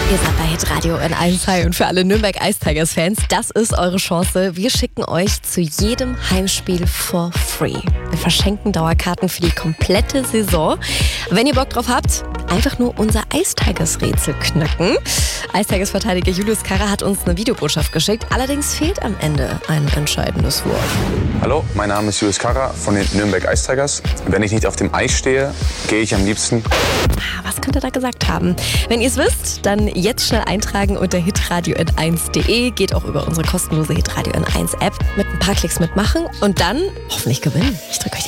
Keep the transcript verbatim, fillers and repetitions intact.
Ihr seid bei Hitradio in eins High und für alle Nürnberg Ice Tigers Fans, das ist eure Chance. Wir schicken euch zu jedem Heimspiel for free. Wir verschenken Dauerkarten für die komplette Saison. Wenn ihr Bock drauf habt, einfach nur unser Ice Tigers Rätsel knacken. Ice Tigers Verteidiger Julius Karrer hat uns eine Videobotschaft geschickt. Allerdings fehlt am Ende ein entscheidendes Wort. Hallo, mein Name ist Julius Karrer von den Nürnberg Ice Tigers. Wenn ich nicht auf dem Eis stehe, gehe ich am liebsten. Was könnte er da gesagt haben? Wenn ihr es wisst, dann jetzt schnell eintragen unter hitradio n eins punkt de. Geht auch über unsere kostenlose Hitradio N eins App. Mit ein paar Klicks mitmachen und dann hoffentlich gewinnen. Ich drücke euch die